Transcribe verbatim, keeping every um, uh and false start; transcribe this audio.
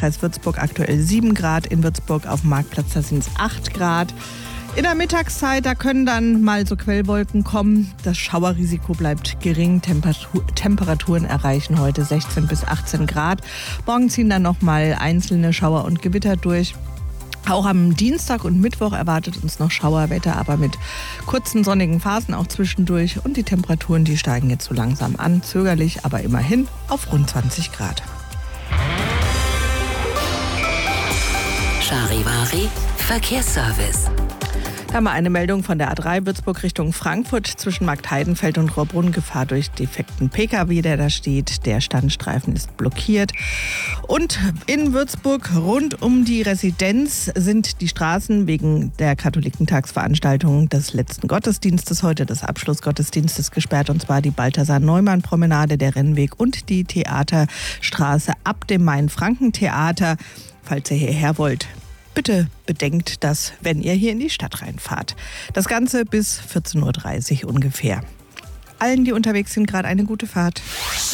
Landkreis Würzburg aktuell sieben Grad. In Würzburg auf dem Marktplatz, da sind es acht Grad. In der Mittagszeit, da können dann mal so Quellwolken kommen. Das Schauerrisiko bleibt gering. Temperatur, Temperaturen erreichen heute sechzehn bis achtzehn Grad. Morgen ziehen dann noch mal einzelne Schauer und Gewitter durch. Auch am Dienstag und Mittwoch erwartet uns noch Schauerwetter, aber mit kurzen sonnigen Phasen auch zwischendurch. Und die Temperaturen, die steigen jetzt so langsam an, zögerlich, aber immerhin auf rund zwanzig Grad. Charivari Verkehrsservice. Da haben wir eine Meldung von der A drei Würzburg Richtung Frankfurt zwischen Marktheidenfeld und Rohrbrunn. Gefahr durch defekten Pkw, der da steht. Der Standstreifen ist blockiert. Und in Würzburg rund um die Residenz sind die Straßen wegen der Katholikentagsveranstaltung des letzten Gottesdienstes heute, des Abschlussgottesdienstes, gesperrt. Und zwar die Balthasar-Neumann-Promenade, der Rennweg und die Theaterstraße ab dem Main-Franken-Theater. Falls ihr hierher wollt, bitte bedenkt das, wenn ihr hier in die Stadt reinfahrt. Das Ganze bis vierzehn Uhr dreißig ungefähr. Allen, die unterwegs sind, gerade eine gute Fahrt.